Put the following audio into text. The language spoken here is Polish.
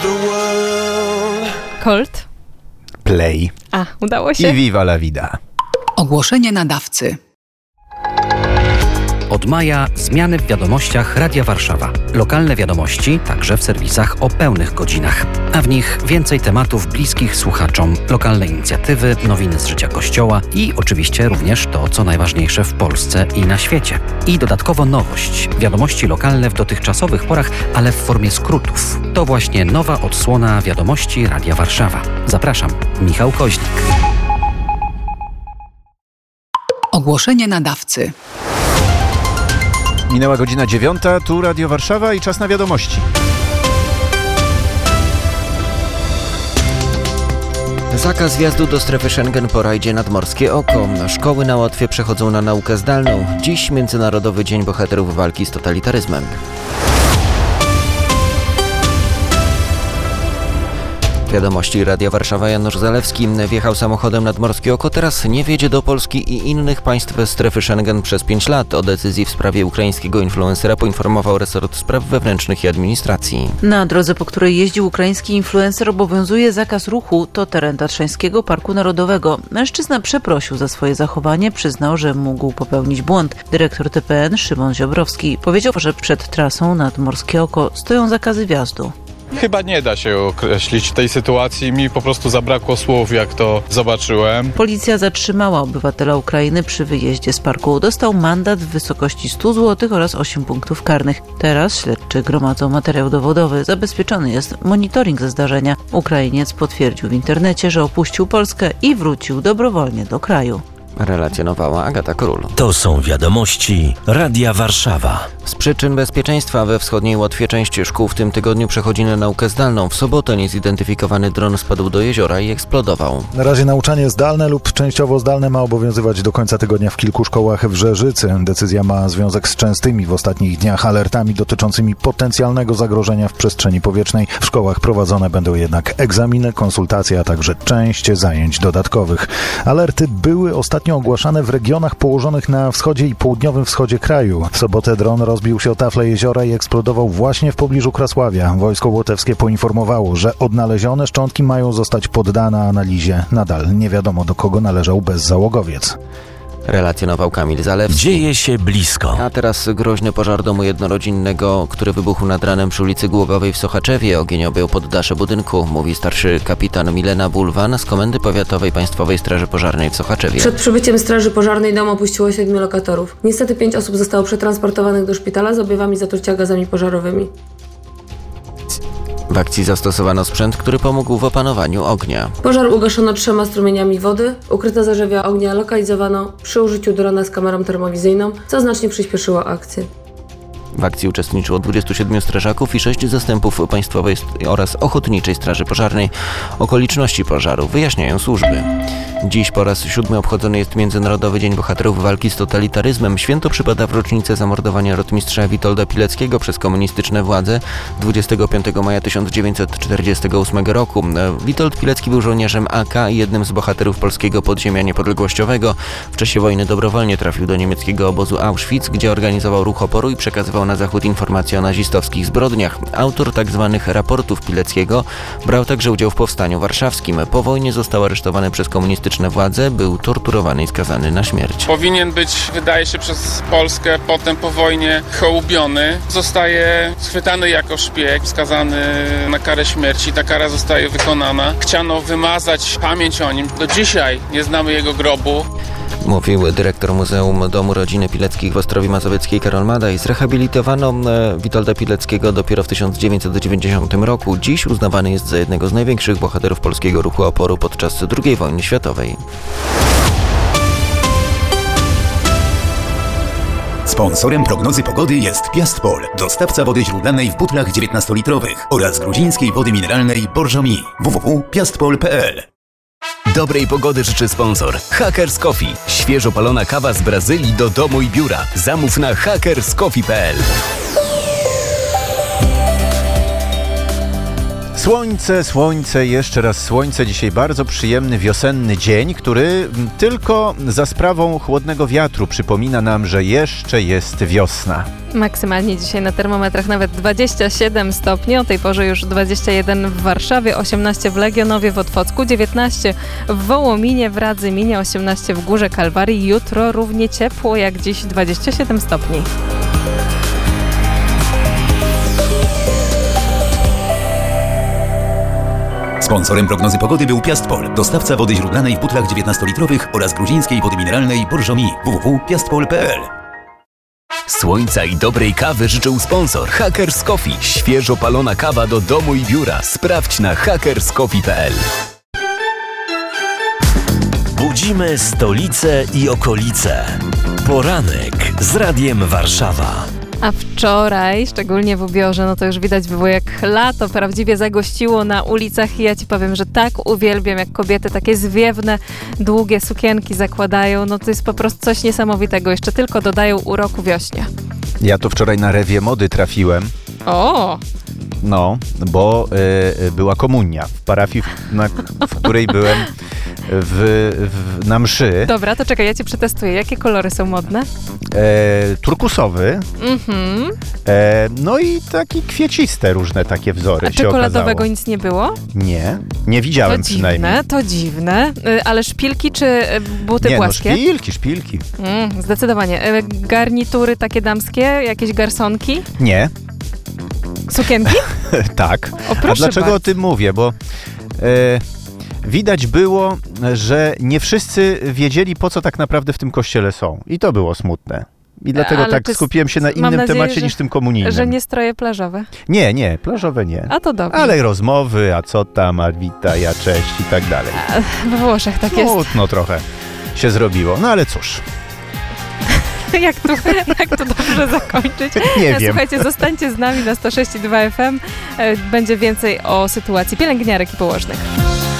Colt. Play. Udało się. I Viva la vida. Ogłoszenie nadawcy. Od maja zmiany w wiadomościach Radia Warszawa. Lokalne wiadomości, także w serwisach o pełnych godzinach. A w nich więcej tematów bliskich słuchaczom, lokalne inicjatywy, nowiny z życia Kościoła i oczywiście również to, co najważniejsze w Polsce i na świecie. I dodatkowo nowość. Wiadomości lokalne w dotychczasowych porach, ale w formie skrótów. To właśnie nowa odsłona wiadomości Radia Warszawa. Zapraszam, Michał Koźlik. Ogłoszenie nadawcy. Minęła godzina 9, tu Radio Warszawa i czas na wiadomości. Zakaz wjazdu do strefy Schengen po rajdzie Nadmorskie Oko. Szkoły na Łotwie przechodzą na naukę zdalną. Dziś Międzynarodowy Dzień Bohaterów Walki z Totalitaryzmem. Wiadomości Radia Warszawa. Janusz Zalewski wjechał samochodem nad Morskie Oko. Teraz nie wjedzie do Polski i innych państw strefy Schengen przez 5 lat. O decyzji w sprawie ukraińskiego influencera poinformował resort spraw wewnętrznych i administracji. Na drodze, po której jeździł ukraiński influencer, obowiązuje zakaz ruchu. To teren Tatrzańskiego Parku Narodowego. Mężczyzna przeprosił za swoje zachowanie, przyznał, że mógł popełnić błąd. Dyrektor TPN Szymon Ziobrowski powiedział, że przed trasą nad Morskie Oko stoją zakazy wjazdu. Chyba nie da się określić tej sytuacji. Mi po prostu zabrakło słów, jak to zobaczyłem. Policja zatrzymała obywatela Ukrainy przy wyjeździe z parku. Dostał mandat w wysokości 100 zł oraz 8 punktów karnych. Teraz śledczy gromadzą materiał dowodowy. Zabezpieczony jest monitoring ze zdarzenia. Ukrainiec potwierdził w internecie, że opuścił Polskę i wrócił dobrowolnie do kraju. Relacjonowała Agata Król. To są wiadomości Radia Warszawa. Z przyczyn bezpieczeństwa we wschodniej Łotwie część szkół w tym tygodniu przechodzi na naukę zdalną. W sobotę niezidentyfikowany dron spadł do jeziora i eksplodował. Na razie nauczanie zdalne lub częściowo zdalne ma obowiązywać do końca tygodnia w kilku szkołach w Żerzycy. Decyzja ma związek z częstymi w ostatnich dniach alertami dotyczącymi potencjalnego zagrożenia w przestrzeni powietrznej. W szkołach prowadzone będą jednak egzaminy, konsultacje, a także część zajęć dodatkowych. Alerty były ostatnio ogłaszane w regionach położonych na wschodzie i południowym wschodzie kraju. W sobotę dron rozbił się o taflę jeziora i eksplodował właśnie w pobliżu Krasławia. Wojsko łotewskie poinformowało, że odnalezione szczątki mają zostać poddane analizie. Nadal nie wiadomo, do kogo należał bezzałogowiec. Relacjonował Kamil Zalewski. Dzieje się blisko. A teraz groźny pożar domu jednorodzinnego, który wybuchł nad ranem przy ulicy Głogowej w Sochaczewie. Ogień objął poddasze budynku, mówi starszy kapitan Milena Bulwan z Komendy Powiatowej Państwowej Straży Pożarnej w Sochaczewie. Przed przybyciem Straży Pożarnej dom opuściło 7 lokatorów. Niestety 5 osób zostało przetransportowanych do szpitala z objawami zatrucia gazami pożarowymi. W akcji zastosowano sprzęt, który pomógł w opanowaniu ognia. Pożar ugaszono 3 strumieniami wody. Ukryte zarzewia ognia lokalizowano przy użyciu drona z kamerą termowizyjną, co znacznie przyspieszyło akcję. W akcji uczestniczyło 27 strażaków i 6 zastępów Państwowej oraz Ochotniczej Straży Pożarnej. Okoliczności pożaru wyjaśniają służby. Dziś po raz 7 obchodzony jest Międzynarodowy Dzień Bohaterów Walki z Totalitaryzmem. Święto przypada w rocznicę zamordowania rotmistrza Witolda Pileckiego przez komunistyczne władze 25 maja 1948 roku. Witold Pilecki był żołnierzem AK i jednym z bohaterów polskiego podziemia niepodległościowego. W czasie wojny dobrowolnie trafił do niemieckiego obozu Auschwitz, gdzie organizował ruch oporu i przekazywał na zachód informacje o nazistowskich zbrodniach. Autor tzw. raportów Pileckiego brał także udział w powstaniu warszawskim. Po wojnie został aresztowany przez komunistyczne władze, był torturowany i skazany na śmierć. Powinien być, wydaje się, przez Polskę potem po wojnie hołubiony. Zostaje schwytany jako szpieg, skazany na karę śmierci. Ta kara zostaje wykonana. Chciano wymazać pamięć o nim. Do dzisiaj nie znamy jego grobu. Mówił dyrektor Muzeum Domu Rodziny Pileckich w Ostrowi Mazowieckiej Karol Madaj. Zrehabilitowano Witolda Pileckiego dopiero w 1990 roku. Dziś uznawany jest za jednego z największych bohaterów polskiego ruchu oporu podczas II wojny światowej. Sponsorem prognozy pogody jest Piastpol, dostawca wody źródlanej w butlach 19-litrowych oraz gruzińskiej wody mineralnej Borżomi. www.piastpol.pl. Dobrej pogody życzy sponsor Hackers Coffee. Świeżo palona kawa z Brazylii do domu i biura. Zamów na hackerscoffee.pl. Słońce, jeszcze raz słońce. Dzisiaj bardzo przyjemny wiosenny dzień, który tylko za sprawą chłodnego wiatru przypomina nam, że jeszcze jest wiosna. Maksymalnie dzisiaj na termometrach nawet 27 stopni, o tej porze już 21 w Warszawie, 18 w Legionowie w Otwocku, 19 w Wołominie, w Radzyminie, 18 w Górze Kalwarii. Jutro równie ciepło jak dziś, 27 stopni. Sponsorem prognozy pogody był Piastpol, dostawca wody źródlanej w butlach 19-litrowych oraz gruzińskiej wody mineralnej Borżomi. www.piastpol.pl. Słońca i dobrej kawy życzył sponsor Hackers Coffee. Świeżo palona kawa do domu i biura. Sprawdź na hackerscoffee.pl. Budzimy stolicę i okolice. Poranek z Radiem Warszawa. A wczoraj, szczególnie w ubiorze, no to już widać było, jak lato prawdziwie zagościło na ulicach i ja ci powiem, że tak uwielbiam, jak kobiety takie zwiewne, długie sukienki zakładają. No to jest po prostu coś niesamowitego. Jeszcze tylko dodają uroku wiośnie. Ja to wczoraj na rewie mody trafiłem. O! No, bo była komunia w parafii, w której byłem na mszy. Dobra, to czekaj, ja cię przetestuję. Jakie kolory są modne? Turkusowy. No i takie kwieciste różne takie wzory. A czekoladowego nic nie było? Nie widziałem przynajmniej. To dziwne. Ale szpilki czy buty płaskie? No szpilki. Zdecydowanie. Garnitury takie damskie? Jakieś garsonki? Nie. Sukienki? Tak. O, proszę A dlaczego bardzo. o tym mówię? Bo widać było, że nie wszyscy wiedzieli, po co tak naprawdę w tym kościele są. I to było smutne. I dlatego Ale tak skupiłem się na innym temacie niż tym komunijnym. Że nie stroje plażowe? Nie, plażowe nie. A to dobrze. Ale rozmowy, a co tam, a wita, ja cześć i tak dalej. We Włoszech tak jest. Smutno trochę się zrobiło, no ale cóż. Jak tu dobrze zakończyć? Nie wiem. Słuchajcie, zostańcie z nami na 106,2 FM. Będzie więcej o sytuacji pielęgniarek i położnych.